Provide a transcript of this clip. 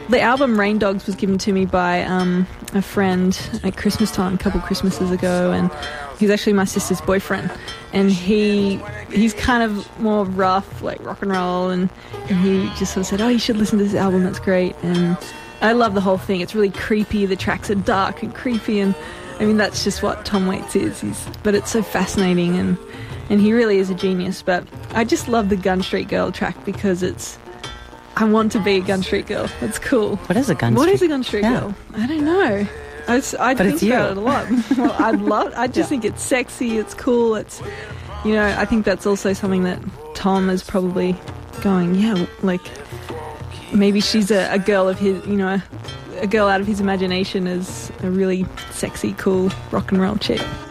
The album Rain Dogs was given to me by a friend at Christmas time, a couple Christmases ago, and he's actually my sister's boyfriend. And he's kind of more rough, like rock and roll, and he just sort of said, oh, you should listen to this album, that's great. And I love the whole thing. It's really creepy. The tracks are dark and creepy, and I mean, that's just what Tom Waits is. But it's so fascinating, and he really is a genius. But I just love the Gun Street Girl track because I want to be a Gun Street Girl. It's cool. What is a Gun Street? What is a Gun Street Girl? I don't know. I think about it a lot. Well, I just think it's sexy. It's cool. It's, I think that's also something that Tom is probably going, yeah, like maybe she's a girl of his, a girl out of his imagination is a really sexy, cool rock and roll chick.